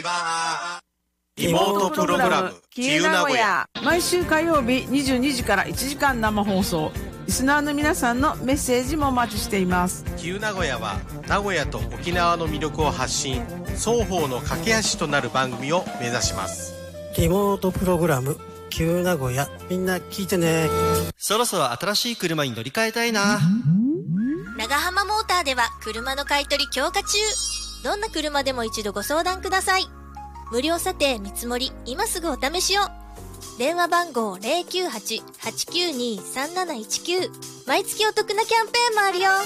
リモートプログラムキユ名古屋、 毎週火曜日22時から1時間生放送。リスナーの皆さんのメッセージもお待ちしています。 キユ名古屋は名古屋と沖縄の魅力を発信、双方の架け橋となる番組を目指します。 リモートプログラムキユ名古屋、みんな聞いてね。 そろそろ新しい車に乗り換えたいな。 長浜モーターでは車の買い取り強化中。どんな車でも一度ご相談ください。無料査定見積もり、今すぐお試しを。電話番号 098-892-3719。毎月お得なキャンペーンもあるよ。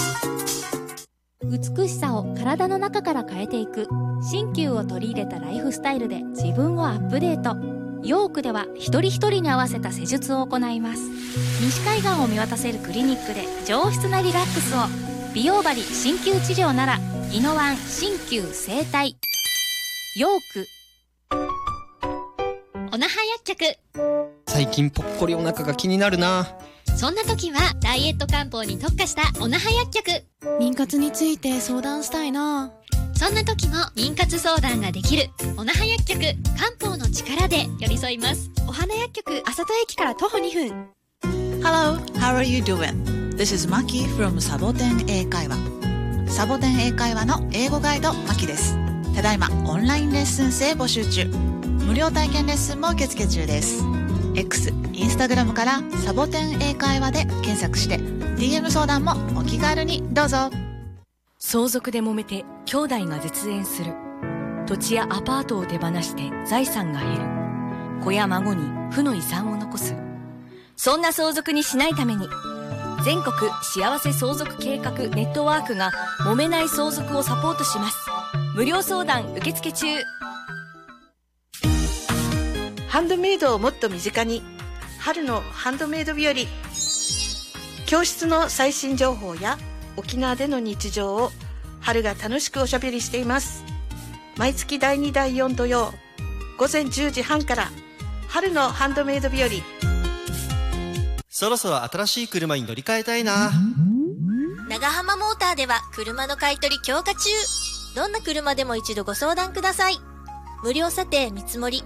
美しさを体の中から変えていく、新旧を取り入れたライフスタイルで自分をアップデート。ヨークでは一人一人に合わせた施術を行います。西海岸を見渡せるクリニックで上質なリラックスを。美容針鍼灸治療ならイノワン鍼灸整体。ヨーク。 おなは薬局。 最近ぽっこりお腹が気になるな。 そんな時はダイエット漢方に特化したおなは薬局。 妊活について相談したいな。 そんな時も妊活相談ができるおなは薬局。漢方の力で寄り添います。 お花薬局、あさと駅から徒歩2分。 Hello, how are you doing? This is Maki from サボテン英会話。サボテン英会話の英語ガイドマキです。ただいまオンラインレッスン生募集中。無料体験レッスンも受付中です。 X、インスタグラムからサボテン英会話で検索して DM 相談もお気軽にどうぞ。 相続で揉めて兄弟が絶縁する。土地やアパートを手放して財産が減る。子や孫に負の遺産を残す。そんな相続にしないために、全国幸せ相続計画ネットワークが揉めない相続をサポートします。無料相談受付中。 ハンドメイドをもっと身近に、春のハンドメイド日和。教室の最新情報や沖縄での日常を春が楽しくおしゃべりしています。毎月第2第4土曜午前10時半から、春のハンドメイド日和。 そろそろ新しい車に乗り換えたいな。 長浜モーターでは車の買い取り強化中。どんな車でも一度ご相談ください。無料査定見積もり、